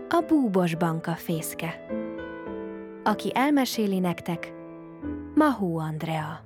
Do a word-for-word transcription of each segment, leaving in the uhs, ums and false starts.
A búbos banka fészke. Aki elmeséli nektek, Mahó Andrea.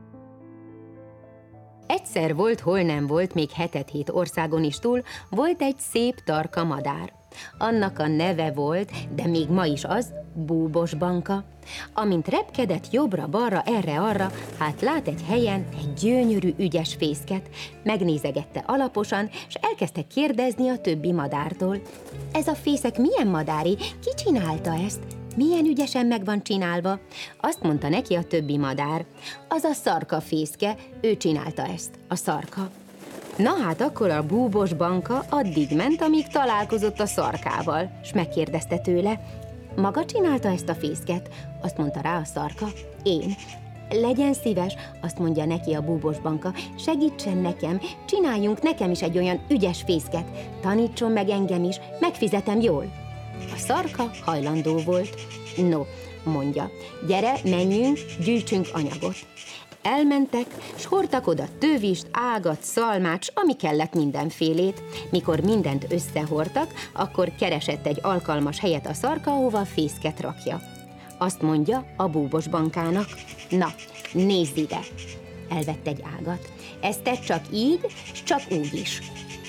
Egyszer volt, hol nem volt, még hetet-hét országon is túl, volt egy szép tarka madár. Annak a neve volt, de még ma is az, búbos banka. Amint repkedett jobbra-balra, erre-arra, hát lát egy helyen egy gyönyörű, ügyes fészket, megnézegette alaposan, és elkezdte kérdezni a többi madártól. Ez a fészek milyen madári? Ki csinálta ezt? Milyen ügyesen meg van csinálva? Azt mondta neki a többi madár. Az a szarka fészke, ő csinálta ezt, a szarka. Na hát akkor a búbos banka addig ment, amíg találkozott a szarkával, s megkérdezte tőle. Maga csinálta ezt a fészket? Azt mondta rá a szarka. Én. Legyen szíves, azt mondja neki a búbos banka, segítsen nekem, csináljunk nekem is egy olyan ügyes fészket, tanítson meg engem is, megfizetem jól. A szarka hajlandó volt. No, mondja, gyere, menjünk, gyűjtsünk anyagot. Elmentek, s hordtak oda tövist, ágat, szalmát, s ami kellett mindenfélét. Mikor mindent összehordtak, akkor keresett egy alkalmas helyet a szarka, ahova a fészket rakja. Azt mondja a búbos bankának, na, nézd ide! Elvett egy ágat. Ezt tedd csak így, s csak úgy is.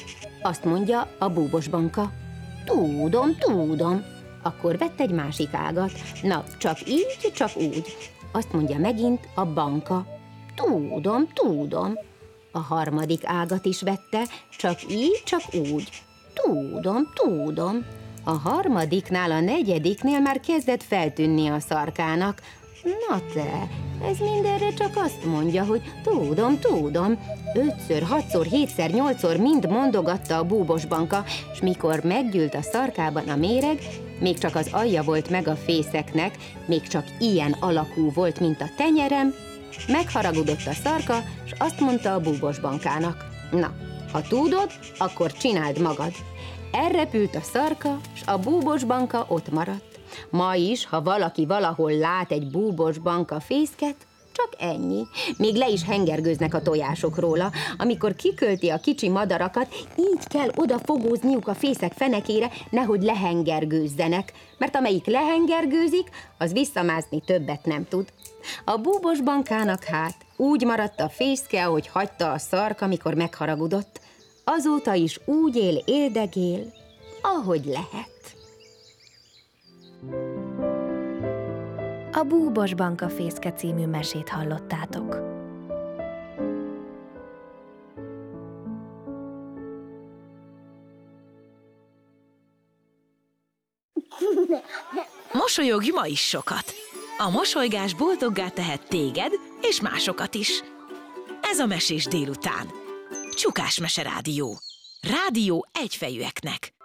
Azt mondja a búbos banka, tudom, tudom. Akkor vett egy másik ágat. Na, csak így, csak úgy. Azt mondja megint a banka. Tudom, tudom. A harmadik ágat is vette, csak így, csak úgy. Tudom, tudom. A harmadiknál, a negyediknél már kezdett feltűnni a szarkának. Na te, ez mindenre csak azt mondja, hogy tudom, tudom. Ötször, hatszor, hétszer, nyolcszor mind mondogatta a búbos banka, s mikor meggyűlt a szarkában a méreg, még csak az alja volt meg a fészeknek, még csak ilyen alakú volt, mint a tenyerem, megharagudott a szarka, s azt mondta a búbos bankának, na, ha tudod, akkor csináld magad. Elrepült a szarka, s a búbos banka ott maradt. Ma is, ha valaki valahol lát egy búbos banka fészket, csak ennyi. Még le is hengergőznek a tojások róla. Amikor kikölti a kicsi madarakat, így kell odafogózniuk a fészek fenekére, nehogy lehengergőzzenek, mert amelyik lehengergőzik, az visszamászni többet nem tud. A búbos bankának hát úgy maradt a fészke, ahogy hagyta a szarka, amikor megharagudott. Azóta is úgy él, éldegél, ahogy lehet. A búbos banka fészke című mesét hallottátok. Mosolyogj ma is sokat! A mosolygás boldoggá tehet téged és másokat is. Ez a Mesés délután. Csukás Mese Rádió. Rádió egyfejűeknek.